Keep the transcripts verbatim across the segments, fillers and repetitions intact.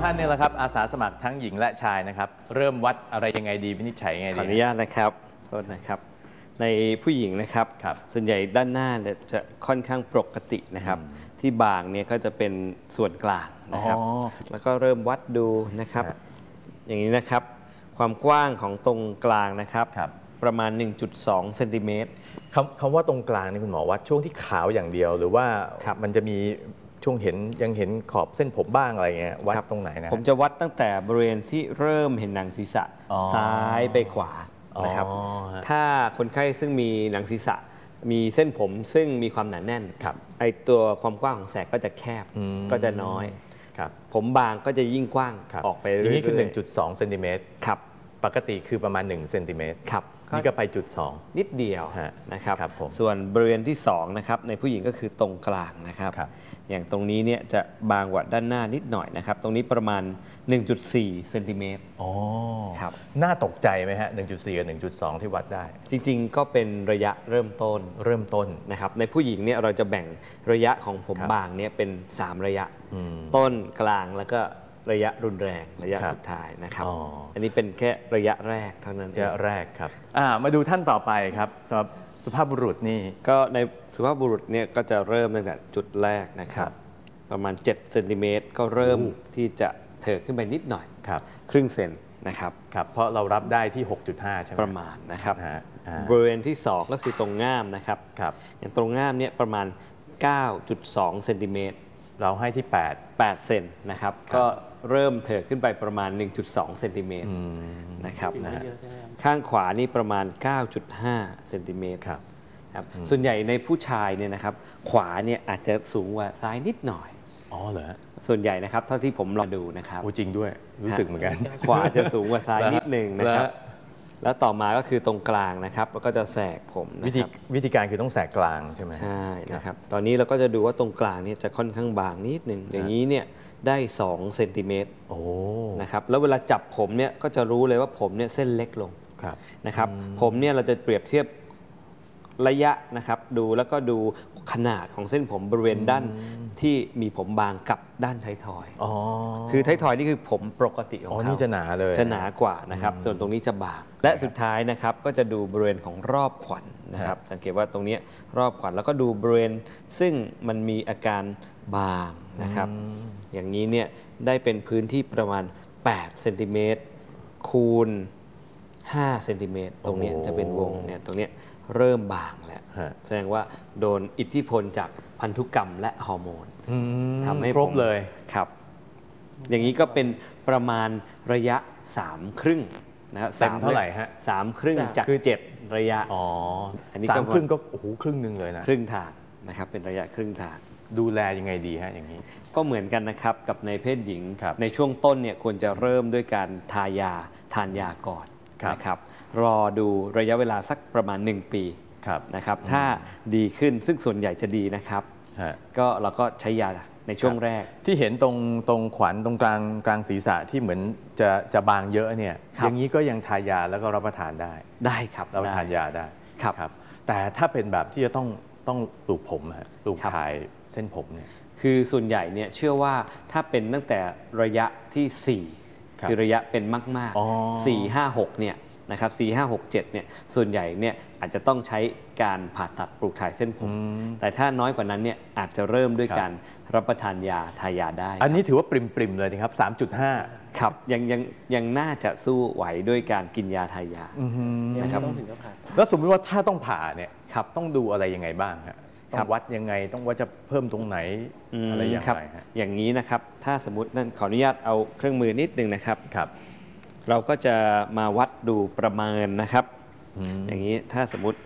ท่านเนี่ยแหละครับอาสาสมัครทั้งหญิงและชายนะครับเริ่มวัดอะไรยังไงดีวินิจฉัยยังไงดีขออนุญาตนะครับโทษนะครับในผู้หญิงนะครับส่วนใหญ่ด้านหน้าเนี่ยจะค่อนข้างปกตินะครับที่บางเนี่ยก็จะเป็นส่วนกลางนะครับแล้วก็เริ่มวัดดูนะครับอย่างนี้นะครับความกว้างของตรงกลางนะครับประมาณ หนึ่งจุดสอง เซนติเมตรคำคำว่าตรงกลางนี่คุณหมอวัดช่วงที่ขาวอย่างเดียวหรือว่ามันจะมีช่วงเห็นยังเห็นขอบเส้นผมบ้างอะไรเงี้ยวัดตรงไหนนะผมจะวัดตั้งแต่บริเวณที่เริ่มเห็นหนังศีรษะซ้ายไปขวานะครับถ้าคนไข้ซึ่งมีหนังศีรษะมีเส้นผมซึ่งมีความหนาแน่นไอตัวความกว้างของแสกก็จะแคบก็จะน้อยผมบางก็จะยิ่งกว้างออกไปเรื่อยๆนี่คือ หนึ่งจุดสอง เซนติเมตรครับปกติคือประมาณหนึ่งเซนติเมตรครับนี่ก็ไปจุดสองนิดเดียวนะครับส่วนบริเวณที่สองนะครับในผู้หญิงก็คือตรงกลางนะครับอย่างตรงนี้เนี่ยจะบางกว่าด้านหน้านิดหน่อยนะครับตรงนี้ประมาณ หนึ่งจุดสี่ เซนติเมตรอ๋อครับน่าตกใจไหมฮะ หนึ่งจุดสี่ กับ หนึ่งจุดสอง ที่วัดได้จริงๆก็เป็นระยะเริ่มต้นเริ่มต้นนะครับในผู้หญิงเนี่ยเราจะแบ่งระยะของผมบางเนี่ยเป็นสามระยะต้นกลางแล้วก็ระยะรุนแรงระยะสุดท้ายนะครับ อ, อันนี้เป็นแค่ระยะแรกเท่านั้นระยะแรกครับมาดูท่านต่อไปครับสำหรับสุภาพบุรุษนี่ก็ในสุภาพบุรุษเนี่ยก็จะเริ่มตั้งแต่จุดแรกนะครับประมาณเจ็ดเซนติเมตรก็เริ่มที่จะเถิดขึ้นไปนิดหน่อยครับครึ่งเซนนะครับครับเพราะเรารับได้ที่ หกจุดห้า ใช่ไหมประมาณนะครับบริเวณที่สองก็คือตรงง่ามนะครับอย่างตรงง่ามเนี่ยประมาณ เก้าจุดสอง เซนติเมตรเราให้ที่แปดแปดเซนนะครับก็เริ่มเถิดขึ้นไปประมาณ หนึ่งจุดสอง เซนติเมตรนะครับนะข้างขวานี่ประมาณ เก้าจุดห้า เซนติเมตรครับส่วนใหญ่ในผู้ชายเนี่ยนะครับขวาเนี่ยอาจจะสูงกว่าซ้ายนิดหน่อยอ๋อเหรอส่วนใหญ่นะครับเท่าที่ผมลองดูนะครับโอ้จริงด้วยรู้สึกเหมือนกันขวาจะสูงกว่าซ้ายนิดนึงนะครับแล้วต่อมาก็คือตรงกลางนะครับแล้วก็จะแสกผมวิธีวิธีการคือต้องแสกกลางใช่ไหมใช่นะครับตอนนี้เราก็จะดูว่าตรงกลางนี่จะค่อนข้างบางนิดนึงอย่างนี้เนี่ยได้สองเซนติเมตรโอ้นะครับแล้วเวลาจับผมเนี่ยก็จะรู้เลยว่าผมเนี่ยเส้นเล็กลงนะครับผมเนี่ยเราจะเปรียบเทียบระยะนะครับดูแล้วก็ดูขนาดของเส้นผมบริเวณด้านที่มีผมบางกับด้านท้ายทอยอ๋อคือท้ายทอยนี่คือผมปกติของเขาอ๋อนี่จะหนาเลยจะหนากว่านะครับส่วนตรงนี้จะบางและสุดท้ายนะครับก็จะดูบริเวณของรอบขวัญ นะครับสังเกตว่าตรงนี้รอบขวัญแล้วก็ดูบริเวณซึ่งมันมีอาการบางนะครับอย่างนี้เนี่ยได้เป็นพื้นที่ประมาณแปดเซนติเมตรคูณห้าเซนติเมตรตรงนี้จะเป็นวงเนี่ยตรงนี้เริ่มบางแล้วแสดงว่าโดนอิทธิพลจากพันธุกรรมและฮอร์โมนทำให้ครบเลยครับอย่างนี้ก็เป็นประมาณระยะสามครึ่งนะครับสามเท่าไหร่ฮะสามครึ่งจากเจ็ดระยะอ๋ออันนี้สามครึ่งก็โอ้โหครึ่งหนึ่งเลยนะครึ่งทางนะครับเป็นระยะครึ่งทางดูแลยังไงดีฮะอย่างนี้ก็เหมือนกันนะครับกับในเพศหญิงในช่วงต้นเนี่ยควรจะเริ่มด้วยการทายาทานยาก่อนนะครับรอดูระยะเวลาสักประมาณหนึ่งปีนะครับถ้าดีขึ้นซึ่งส่วนใหญ่จะดีนะครับก็เราก็ใช้ยาในช่วงแรกที่เห็นตรงตรงขวัญตรงกลางกลางศีรษะที่เหมือนจะจะบางเยอะเนี่ยอย่างนี้ก็ยังทายาแล้วก็รับประทานได้ได้ครับรับประทานยาได้ครับแต่ถ้าเป็นแบบที่จะต้องต้องปลูกผมฮะปลูกถ่ายเส้นผมเนี่ยคือส่วนใหญ่เนี่ยเชื่อว่าถ้าเป็นตั้งแต่ระยะที่สี่คือระยะเป็นมากๆสี่ ห้า หกเนี่ยนะครับสี่ ห้า หก เจ็ดเนี่ยส่วนใหญ่เนี่ยอาจจะต้องใช้การผ่าตัดปลูกถ่ายเส้นผมแต่ถ้าน้อยกว่านั้นเนี่ยอาจจะเริ่มด้วยการรับประทานยาทายาได้อันนี้ถือว่าปริมๆเลยนะครับ สามจุดห้าครับยังยังยังน่าจะสู้ไหวด้วยการกินยาทายานะครับแล้วสมมติว่าถ้าต้องผ่าเนี่ยครับต้องดูอะไรยังไงบ้างครับต้องวัดยังไงต้องว่าจะเพิ่มตรงไหนอะไรอย่างไรอย่างนี้นะครับถ้าสมมตินั่นขออนุญาตเอาเครื่องมือนิดนึงนะครับครับเราก็จะมาวัดดูประเมินนะครับอย่างนี้ถ้าสมมติ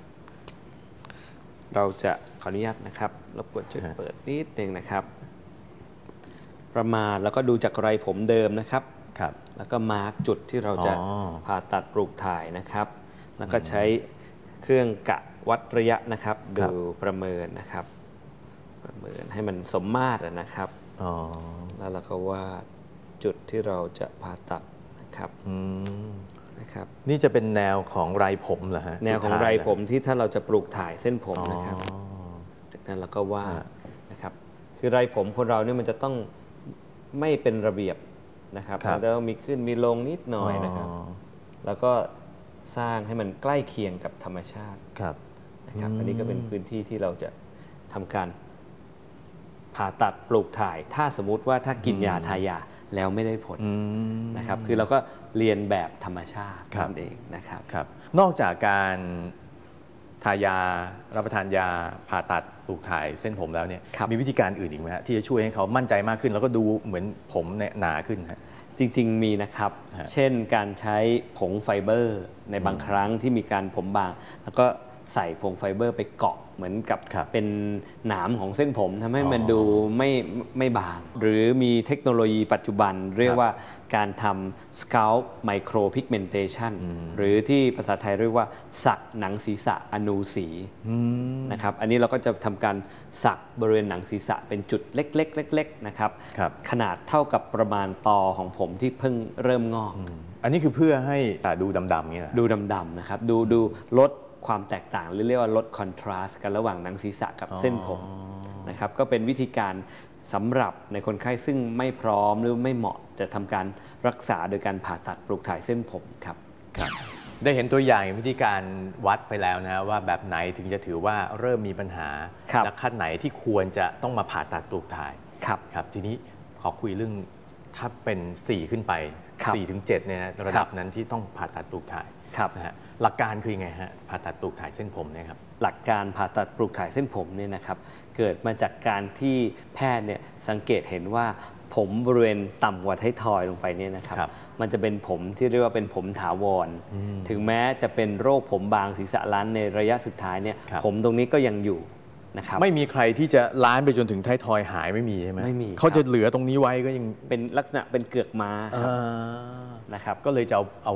เราจะขออนุญาตนะครับรบกวนช่วยเปิดนิดนึงนะครับประมาณแล้วก็ดูจากไรผมเดิมนะครับครับแล้วก็มาร์กจุดที่เราจะผ่าตัดปลูกถ่ายนะครับแล้วก็ใช้เครื่องกะวัดระยะนะครับดูประเมินนะครับประเมินให้มันสมมาตรนะครับแล้วเราก็วาดจุดที่เราจะผ่าตัดนะครับนะครับนี่จะเป็นแนวของไรผมเหรอฮะแนวของไรผมที่ถ้าเราจะปลูกถ่ายเส้นผมนะครับจากนั้นเราก็วาดนะครับคือไรผมคนเราเนี่ยมันจะต้องไม่เป็นระเบียบนะครับครับมันจะต้องมีขึ้นมีลงนิดหน่อยนะครับ แล้วก็สร้างให้มันใกล้เคียงกับธรรมชาติครับนะครับอันนี้ก็เป็นพื้นที่ที่เราจะทำการผ่าตัดปลูกถ่าย ถ้าสมมุติว่าถ้ากินยาทายาแล้วไม่ได้ผลนะครับคือเราก็เรียนแบบธรรมชาตินั่นเองนะครับครับ นอกจากการทายารับประทานยาผ่าตัดปลูกถ่ายเส้นผมแล้วเนี่ยครับมีวิธีการอื่นอีกไหมฮะที่จะช่วยให้เขามั่นใจมากขึ้น แล้วก็ดูเหมือนผมเนี่ยหนาขึ้นฮะจริงๆมีนะครับฮะเช่นการใช้ผงไฟเบอร์ในบางครั้งที่มีการผมบาง แล้วก็ใส่ผงไฟเบอร์ไปเกาะเหมือนกับครับเป็นหนามของเส้นผมทำให้มันอ๋อดูไม่ไม่บาง หรือมีเทคโนโลยีปัจจุบัน เรียกว่าการทำ scalp micropigmentation หรือที่ภาษาไทยเรียกว่าสักหนังศีรษะอนูสีนะครับอันนี้เราก็จะทำการสักบริเวณหนังศีรษะเป็นจุดเล็กๆเล็กๆนะครับครับขนาดเท่ากับประมาณตอของผมที่เพิ่งเริ่มงอกอันนี้คือเพื่อให้ตาดูดำๆเงี้ยเหรอดูดำๆนะครับดูดูลดความแตกต่างหรือเรียกว่าลดคอนทราสต์กันระหว่างหนังศีรษะกับเส้นผมนะครับก็เป็นวิธีการสำหรับในคนไข้ซึ่งไม่พร้อมหรือไม่เหมาะจะทำการรักษาโดยการผ่าตัดปลูกถ่ายเส้นผมครับครับ ได้เห็นตัวอย่างวิธีการวัดไปแล้วนะว่าแบบไหนถึงจะถือว่าเริ่มมีปัญหาครับและขั้นไหนที่ควรจะต้องมาผ่าตัดปลูกถ่ายครับครับทีนี้ขอคุยเรื่องถ้าเป็นสี่ขึ้นไปครับสี่ถึงเจ็ดเนี่ยนะระดับนั้นที่ต้องผ่าตัดปลูกถ่ายครับนะฮะหลักการคือยังไงฮะผ่าตัดปลูกถ่ายเส้นผมเนี่ยครับหลักการผ่าตัดปลูกถ่ายเส้นผมเนี่ยนะครับเกิดมาจากการที่แพทย์เนี่ยสังเกตเห็นว่าผมบริเวณต่ำกว่าท้ายทอยลงไปเนี่ยนะครับครับมันจะเป็นผมที่เรียกว่าเป็นผมถาวร ถึงแม้จะเป็นโรคผมบางศีรษะล้านในระยะสุดท้ายเนี่ยครับผมตรงนี้ก็ยังอยู่นะครับไม่มีใครที่จะล้านไปจนถึงท้ายทอยหายไม่มีใช่ไหมไม่มีเขาคจะรับเหลือตรงนี้ไว้ก็ยังเป็นลักษณะเป็นเกือกม้าครับอ่านะครับก็เลยจะเอาเอา